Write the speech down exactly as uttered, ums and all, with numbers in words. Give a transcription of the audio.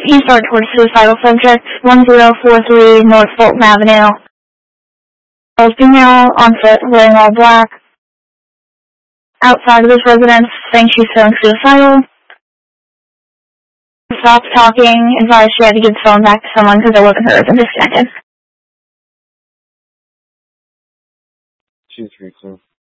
eastward towards suicidal subject, one zero four three North Fulton Avenue. A female on foot wearing all black. Outside of this residence, saying she's feeling suicidal. Stopped talking, advised she had to give the phone back to someone because it wasn't hers and disconnected. She's free too.